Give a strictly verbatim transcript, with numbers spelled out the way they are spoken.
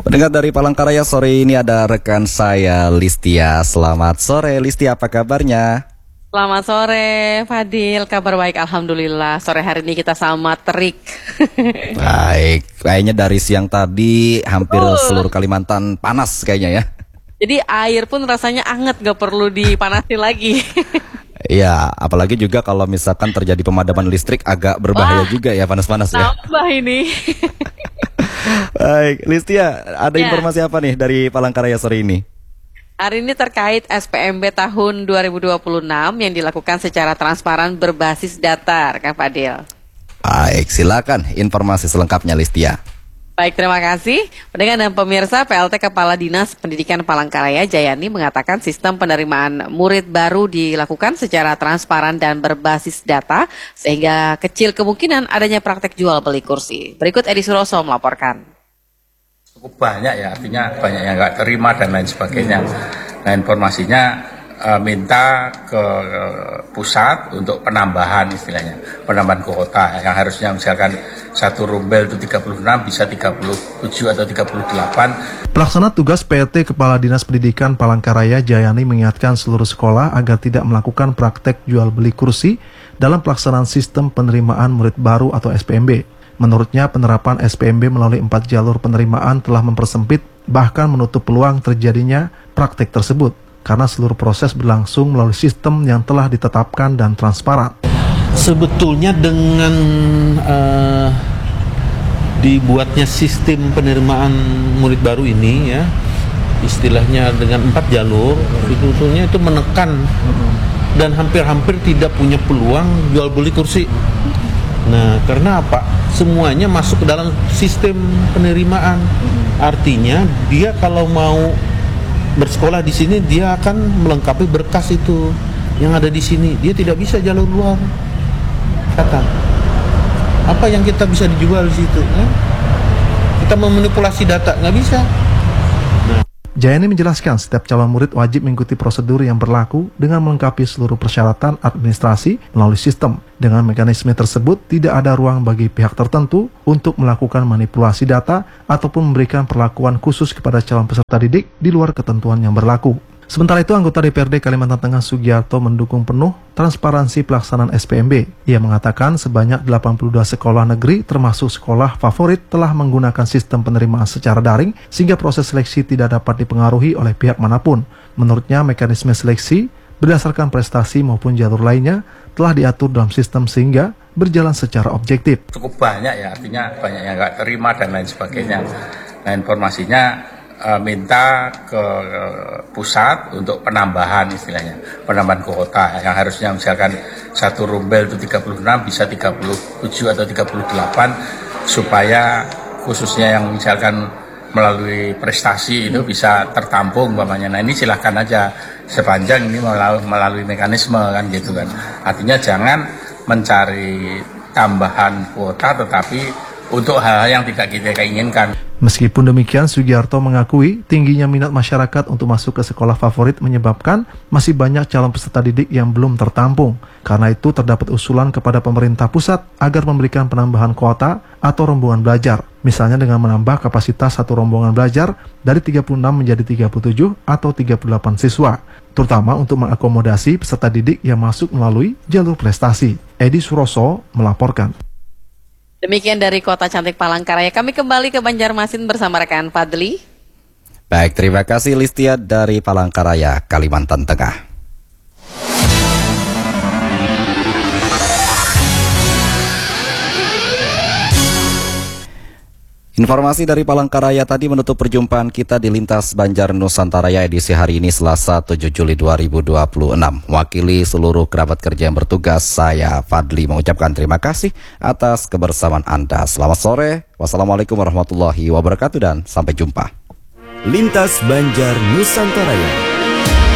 Pendengar dari Palangkaraya, sore ini ada rekan saya Listia. Selamat sore Listia, apa kabarnya? Selamat sore Fadil, kabar baik Alhamdulillah. Sore hari ini kita sama terik. Baik, kayaknya dari siang tadi hampir Betul. seluruh Kalimantan panas kayaknya ya. Jadi air pun rasanya anget, gak perlu dipanasin lagi. Iya, apalagi juga kalau misalkan terjadi pemadaman listrik agak berbahaya Wah, juga ya, panas-panas ya. Tambah ini. Baik, Listia, ada Ya. informasi apa nih dari Palangkaraya sore ini? Hari ini terkait S P M B tahun dua ribu dua puluh enam yang dilakukan secara transparan berbasis data, Kang Fadil. Baik, silakan informasi selengkapnya Listia. Baik, terima kasih. Pendengar dan pemirsa, P L T Kepala Dinas Pendidikan Palangkaraya Jayani mengatakan sistem penerimaan murid baru dilakukan secara transparan dan berbasis data sehingga kecil kemungkinan adanya praktek jual beli kursi. Berikut Edi Suroso melaporkan. Cukup banyak ya, artinya banyak yang nggak terima dan lain sebagainya. Nah, informasinya e, minta ke e, pusat untuk penambahan istilahnya, penambahan kuota yang harusnya misalkan satu rumbel itu tiga puluh enam bisa tiga puluh tujuh atau tiga puluh delapan. Pelaksana tugas P L T Kepala Dinas Pendidikan Palangkaraya Jayani mengingatkan seluruh sekolah agar tidak melakukan praktek jual beli kursi dalam pelaksanaan sistem penerimaan murid baru atau S P M B. Menurutnya, penerapan S P M B melalui empat jalur penerimaan telah mempersempit bahkan menutup peluang terjadinya praktek tersebut karena seluruh proses berlangsung melalui sistem yang telah ditetapkan dan transparan. Sebetulnya dengan uh, dibuatnya sistem penerimaan murid baru ini ya, istilahnya dengan empat jalur, sebetulnya itu menekan dan hampir-hampir tidak punya peluang jual beli kursi. Nah, karena apa? Semuanya masuk ke dalam sistem penerimaan. Artinya dia kalau mau bersekolah di sini dia akan melengkapi berkas itu yang ada di sini. Dia tidak bisa jalur luar. Kata, apa yang kita bisa dijual di situ? Ya? Kita memanipulasi data, nggak bisa. Jayani menjelaskan setiap calon murid wajib mengikuti prosedur yang berlaku dengan melengkapi seluruh persyaratan administrasi melalui sistem. Dengan mekanisme tersebut, tidak ada ruang bagi pihak tertentu untuk melakukan manipulasi data ataupun memberikan perlakuan khusus kepada calon peserta didik di luar ketentuan yang berlaku. Sementara itu, anggota D P R D Kalimantan Tengah Sugiarto mendukung penuh transparansi pelaksanaan S P M B. Ia mengatakan sebanyak delapan puluh dua sekolah negeri termasuk sekolah favorit telah menggunakan sistem penerimaan secara daring sehingga proses seleksi tidak dapat dipengaruhi oleh pihak manapun. Menurutnya, mekanisme seleksi berdasarkan prestasi maupun jalur lainnya telah diatur dalam sistem sehingga berjalan secara objektif. Cukup banyak ya, artinya banyak yang nggak terima dan lain sebagainya. Nah, informasinya e, minta ke e, pusat untuk penambahan istilahnya, penambahan kuota yang harusnya misalkan satu rumbel itu tiga puluh enam bisa tiga puluh tujuh atau tiga puluh delapan supaya khususnya yang misalkan melalui prestasi itu bisa tertampung umpamanya. Nah, ini silahkan aja sepanjang ini melalui, melalui mekanisme kan gitu kan. Artinya jangan mencari tambahan kuota tetapi untuk hal-hal yang tidak kita inginkan. Meskipun demikian, Sugiarto mengakui tingginya minat masyarakat untuk masuk ke sekolah favorit menyebabkan masih banyak calon peserta didik yang belum tertampung. Karena itu terdapat usulan kepada pemerintah pusat agar memberikan penambahan kuota atau rombongan belajar. Misalnya dengan menambah kapasitas satu rombongan belajar dari tiga puluh enam menjadi tiga puluh tujuh atau tiga puluh delapan siswa. Terutama untuk mengakomodasi peserta didik yang masuk melalui jalur prestasi. Edi Suroso melaporkan. Demikian dari Kota Cantik Palangkaraya. Kami kembali ke Banjarmasin bersama rekan Fadli. Baik, terima kasih Listia dari Palangkaraya, Kalimantan Tengah. Informasi dari Palangkaraya tadi menutup perjumpaan kita di Lintas Banjar Nusantara edisi hari ini Selasa tujuh Juli dua ribu dua puluh enam. Mewakili seluruh kerabat kerja yang bertugas, saya Fadli mengucapkan terima kasih atas kebersamaan Anda. Selamat sore, wassalamualaikum warahmatullahi wabarakatuh dan sampai jumpa. Lintas Banjar Nusantara.